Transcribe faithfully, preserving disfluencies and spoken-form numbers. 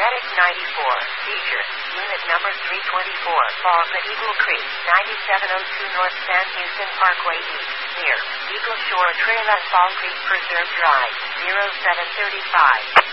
Medic ninety-four, seizure, unit number three twenty-four, falls at Eagle Creek, ninety-seven oh two North San Houston Parkway East, near Eagle Shore Trail at Fall Creek Preserve Drive, zero seven three five.